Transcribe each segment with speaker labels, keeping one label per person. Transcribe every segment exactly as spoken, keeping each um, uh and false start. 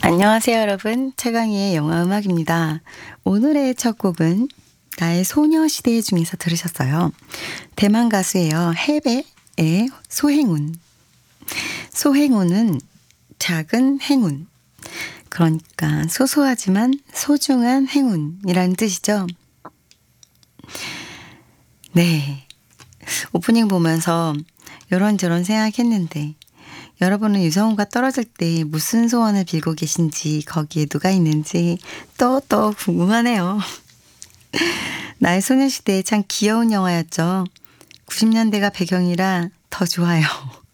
Speaker 1: 안녕하세요, 여러분. 최강희의 영화음악입니다. 오늘의 첫 곡은 나의 소녀시대 중에서 들으셨어요. 대만 가수예요. 해배의 소행운. 소행운은 작은 행운. 그러니까 소소하지만 소중한 행운이라는 뜻이죠. 네. 오프닝 보면서 이런저런 생각했는데 여러분은 유성우가 떨어질 때 무슨 소원을 빌고 계신지, 거기에 누가 있는지 또 또 궁금하네요. 나의 소녀시대 참 귀여운 영화였죠. 구십 년대가 배경이라 더 좋아요.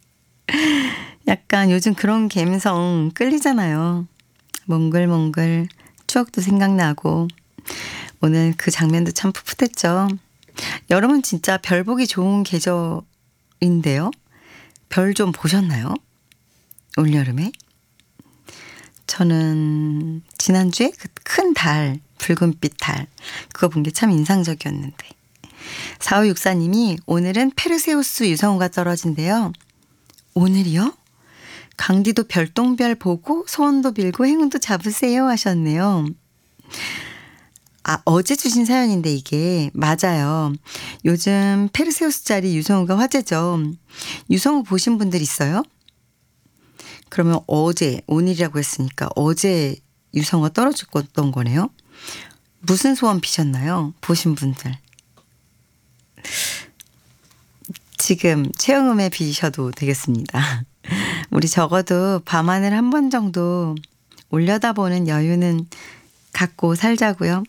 Speaker 1: 약간 요즘 그런 감성 끌리잖아요. 몽글몽글 추억도 생각나고 오늘 그 장면도 참 풋풋했죠. 여러분 진짜 별 보기 좋은 계절인데요. 별 좀 보셨나요? 올여름에? 저는 지난주에 그 큰 달, 붉은빛 달, 그거 본 게 참 인상적이었는데. 사오육사님이 오늘은 페르세우스 유성우가 떨어진대요. 오늘이요? 강디도 별똥별 보고 소원도 빌고 행운도 잡으세요 하셨네요. 아, 어제 주신 사연인데 이게 맞아요. 요즘 페르세우스 자리 유성우가 화제죠. 유성우 보신 분들 있어요? 그러면 어제, 오늘이라고 했으니까 어제 유성우가 떨어졌던 거네요. 무슨 소원 비셨나요? 보신 분들. 지금 최영음에 비셔도 되겠습니다. 우리 적어도 밤하늘 한 번 정도 올려다보는 여유는 갖고 살자고요.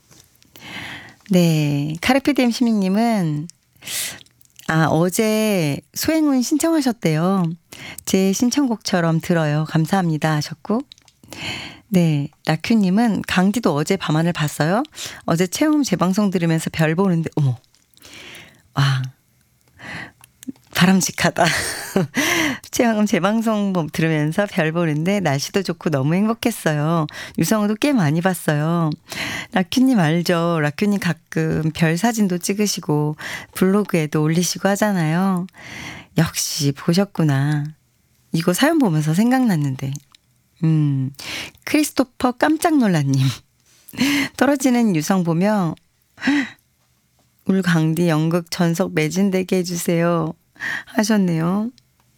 Speaker 1: 네, 카르페디엠 시민님은 아 어제 소행운 신청하셨대요. 제 신청곡처럼 들어요. 감사합니다 하셨고, 네, 라큐님은 강디도 어제 밤하늘 봤어요. 어제 체험 재방송 들으면서 별 보는데 어머, 와 바람직하다. 체험 재방송 들으면서 별 보는데 날씨도 좋고 너무 행복했어요. 유성우도 꽤 많이 봤어요. 라큐님 알죠? 라큐님 가끔 별 사진도 찍으시고 블로그에도 올리시고 하잖아요. 역시 보셨구나. 이거 사연 보면서 생각났는데. 음, 크리스토퍼 깜짝 놀라님. 떨어지는 유성 보며 울 강디 연극 전석 매진되게 해주세요 하셨네요.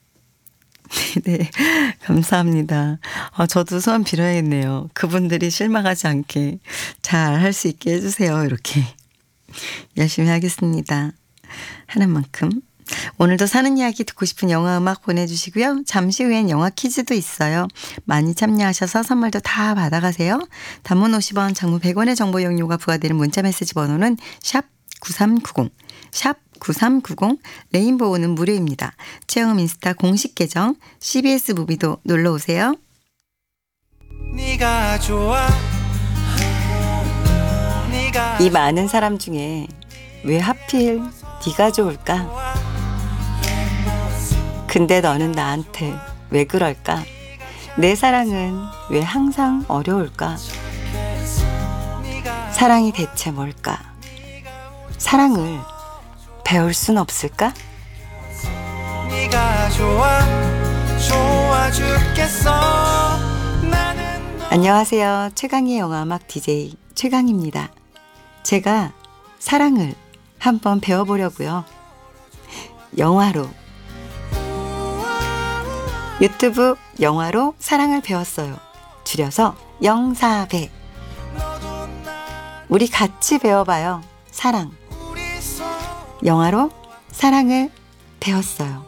Speaker 1: 네, 감사합니다. 아, 저도 소원 빌어야겠네요. 그분들이 실망하지 않게 잘 할 수 있게 해주세요. 이렇게 열심히 하겠습니다. 하는 만큼. 오늘도 사는 이야기 듣고 싶은 영화 음악 보내주시고요. 잠시 후엔 영화 퀴즈도 있어요. 많이 참여하셔서 선물도 다 받아가세요. 단문 오십 원, 장문 백 원의 정보 이용료가 부과되는 문자메시지 번호는 샵 구삼구공, 샵 구삼구공, 레인보우는 무료입니다. 체험 인스타 공식 계정 씨비에스 무비도 놀러오세요. 네가 좋아. 네가 이 많은 사람 중에 왜 하필 네가 좋을까? 근데 너는 나한테 왜 그럴까? 내 사랑은 왜 항상 어려울까? 사랑이 대체 뭘까? 사랑을 배울 순 없을까? 네가 좋아, 좋아 죽겠어. 나는 안녕하세요. 최강희의 영화음악 디제이 최강희입니다. 제가 사랑을 한번 배워보려고요. 영화로, 유튜브 영화로 사랑을 배웠어요. 줄여서 영사배. 우리 같이 배워봐요. 사랑. 영화로 사랑을 배웠어요.